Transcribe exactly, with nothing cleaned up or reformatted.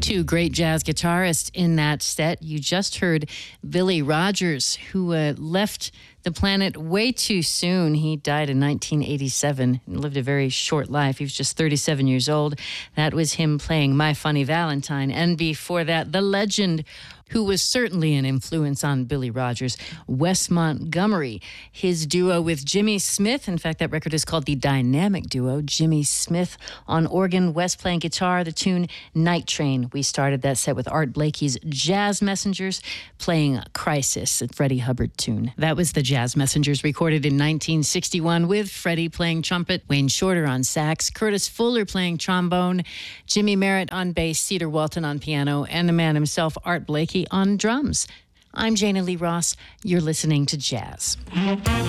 Two great jazz guitarists in that set. You just heard Billy Rogers, who uh, left the planet way too soon. He died in nineteen eighty-seven and lived a very short life. He was just thirty-seven years old. That was him playing My Funny Valentine. And before that, the legend who was certainly an influence on Billy Rogers, Wes Montgomery. His duo with Jimmy Smith, in fact, that record is called The Dynamic Duo. Jimmy Smith on organ, Wes playing guitar, the tune Night Train. We started that set with Art Blakey's Jazz Messengers playing Crisis, a Freddie Hubbard tune. That was the Jazz Messengers, recorded in nineteen sixty-one with Freddie playing trumpet, Wayne Shorter on sax, Curtis Fuller playing trombone, Jimmy Merritt on bass, Cedar Walton on piano, and the man himself, Art Blakey, on drums. I'm Jana Lee Ross. You're listening to Jazz.